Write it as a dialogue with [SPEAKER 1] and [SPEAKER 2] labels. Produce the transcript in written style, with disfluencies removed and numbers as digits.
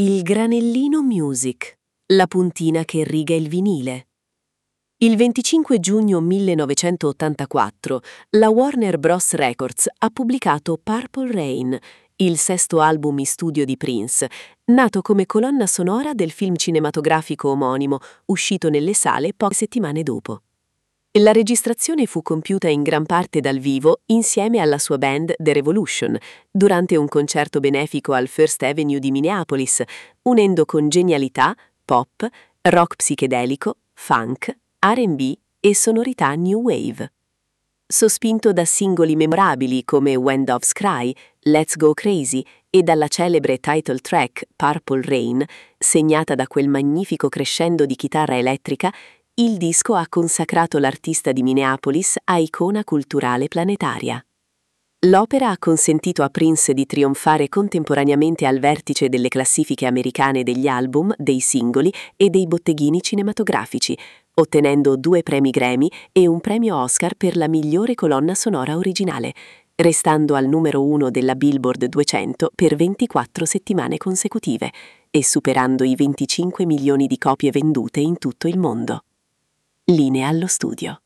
[SPEAKER 1] Il granellino music, la puntina che riga il vinile. Il 25 giugno 1984 la Warner Bros. Records ha pubblicato Purple Rain, il sesto album in studio di Prince, nato come colonna sonora del film cinematografico omonimo, uscito nelle sale poche settimane dopo. La registrazione fu compiuta in gran parte dal vivo insieme alla sua band The Revolution, durante un concerto benefico al First Avenue di Minneapolis, unendo con genialità pop, rock psichedelico, funk, R&B e sonorità new wave. Sospinto da singoli memorabili come When Doves Cry, Let's Go Crazy e dalla celebre title track Purple Rain, segnata da quel magnifico crescendo di chitarra elettrica, il disco ha consacrato l'artista di Minneapolis a icona culturale planetaria. L'opera ha consentito a Prince di trionfare contemporaneamente al vertice delle classifiche americane degli album, dei singoli e dei botteghini cinematografici, ottenendo 2 premi Grammy e un premio Oscar per la migliore colonna sonora originale, restando al numero 1 della Billboard 200 per 24 settimane consecutive e superando i 25 milioni di copie vendute in tutto il mondo. Linea allo studio.